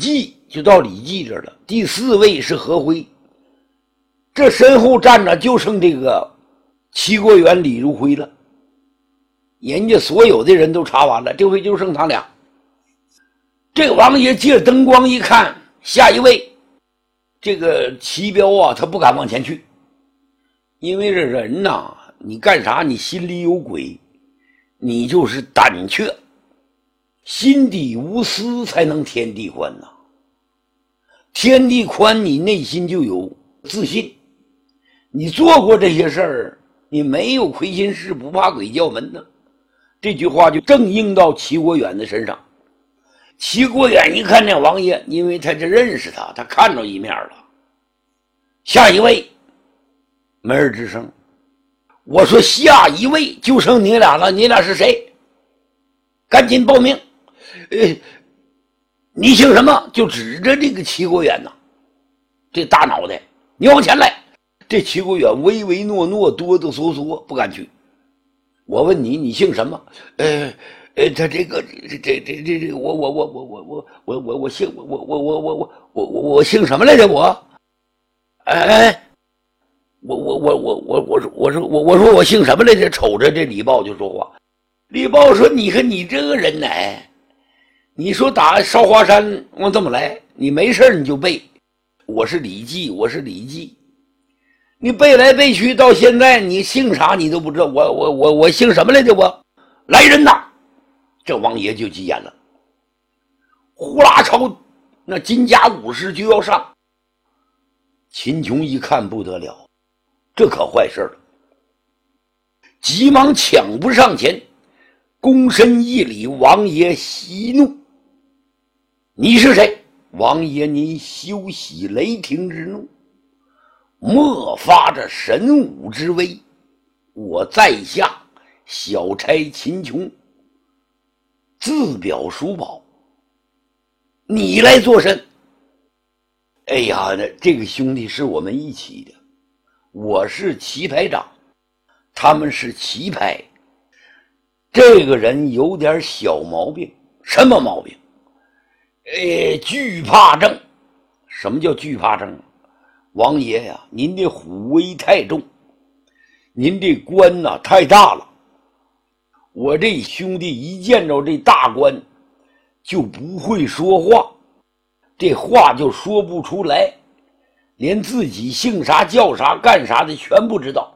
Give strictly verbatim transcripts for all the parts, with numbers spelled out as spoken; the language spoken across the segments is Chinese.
季就到李记这儿了，第四位是何辉，这身后站着就剩这个齐国元、李如辉了。人家所有的人都查完了，这回就剩他俩。这个王爷借着灯光一看，下一位这个齐彪啊，他不敢往前去，因为这人呐，你干啥你心里有鬼，你就是胆怯，心底无私才能天地宽呐。天地宽，你内心就有自信，你做过这些事儿，你没有亏心事不怕鬼叫门呢。这句话就正应到齐国远的身上。齐国远一看这王爷，因为他这认识他，他看着一面了。下一位没人吱声。我说下一位就剩你俩了，你俩是谁？赶紧报名。呃，你姓什么？就指着这个齐国远呐，这大脑袋，你往前来。这齐国远唯唯诺诺，哆哆嗦嗦，不敢去。我问你，你姓什么？呃呃，他这个这这这这这，我我我我我我我我我姓我我我我我我我我我姓什么来着？我，哎，我我我我我我说我说我我说我姓什么来着？瞅着这李豹就说话。李豹说：“你看你这个人呢，你说打烧华山往这么来，你没事你就背，我是李记，我是李记。”你背来背去，到现在你姓啥你都不知道。我我我我姓什么来着？我来人呐！这王爷就急眼了，呼啦朝那金甲武士就要上。秦琼一看不得了，这可坏事了，急忙抢步上前，躬身一礼，王爷息怒。你是谁？王爷您休息雷霆之怒，莫发着神武之威，我在下小差秦琼，自表叔宝，你来做甚？哎呀，这个兄弟是我们一起的，我是棋牌长，他们是棋牌。这个人有点小毛病。什么毛病？哎，惧怕症。什么叫惧怕症？王爷呀，您的虎威太重，您这官呐太大了。我这兄弟一见着这大官就不会说话，这话就说不出来，连自己姓啥叫啥干啥的全不知道。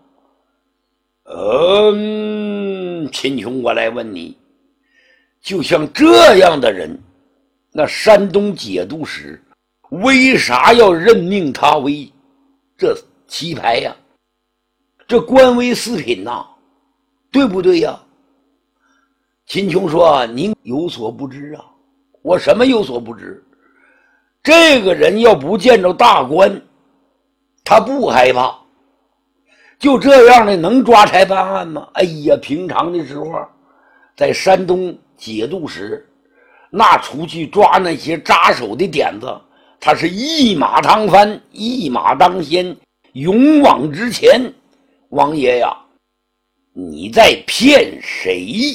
嗯，秦琼，我来问你，就像这样的人，那山东节度使为啥要任命他为这棋牌呀？这官为四品呐，对不对呀？秦琼说：“您有所不知啊，我什么有所不知？这个人要不见着大官，他不害怕。就这样的能抓差办案吗？哎呀，平常的时候，在山东节度使，那出去抓那些扎手的点子，他是一马当翻，一马当先，勇往直前。王爷呀，你在骗谁？”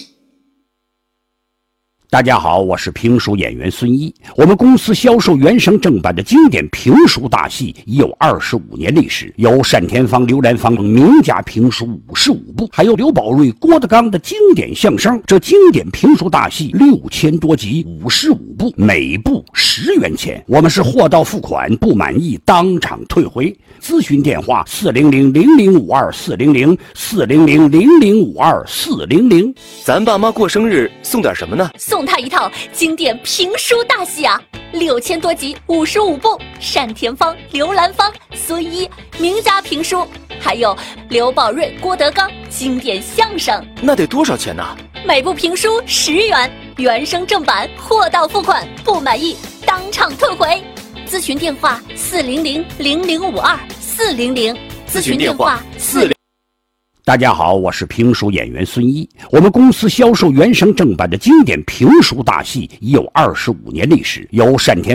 大家好，我是评书演员孙一。我们公司销售原声正版的经典评书大戏已有二十五年历史，有单田芳、刘兰芳等名家评书五十五部，还有刘宝瑞、郭德纲的经典相声。这经典评书大戏六千多集，五十五部，每部十元钱。我们是货到付款，不满意当场退回。咨询电话：四零零零零五二四零零四零零零零五二四零零。 咱爸妈过生日送点什么呢？ 送他一套经典评书大戏啊，六千多集，五十五部，单田芳、刘兰芳、孙一名家评书，还有刘宝瑞、郭德纲经典相声。 那得多少钱呢？ 每部评书十元，原声正版，货到付款，不满意当场退回。咨询电话：四零零零零五二四零零。咨询电话：四零。 大家好，我是评书演员孙一。我们公司销售原声正版的经典评书大戏已有二十五年历史，有单田